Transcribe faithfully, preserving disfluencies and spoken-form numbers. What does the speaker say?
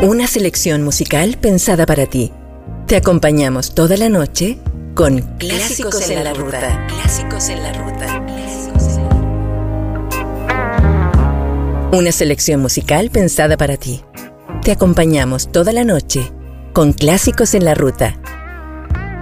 Una selección musical pensada para ti. Te acompañamos toda la noche con Clásicos, Clásicos en, en la Ruta. ruta. Clásicos en la Ruta. Una selección musical pensada para ti. Te acompañamos toda la noche con Clásicos en la Ruta.